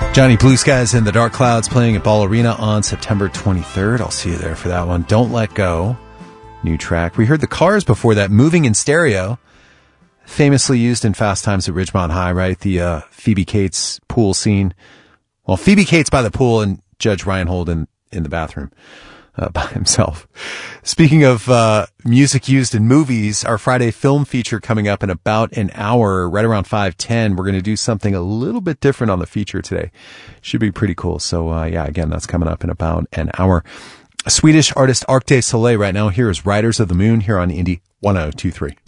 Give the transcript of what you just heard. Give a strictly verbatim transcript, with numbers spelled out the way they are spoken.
Johnny Blue Skies and the Dark Clouds playing at Ball Arena on September twenty-third. I'll see you there for that one. Don't Let Go. New track. We heard the Cars before that, Moving in Stereo. Famously used in Fast Times at Ridgemont High, right? The uh, Phoebe Cates pool scene. Well, Phoebe Cates by the pool and Judge Reinhold in, in the bathroom uh, by himself. Speaking of uh, music used in movies, our Friday film feature coming up in about an hour, right around five ten. We're going to do something a little bit different on the feature today. Should be pretty cool. So, uh, yeah, again, that's coming up in about an hour. Swedish artist Arc de Soleil right now. Here is Riders of the Moon here on Indie one oh two three.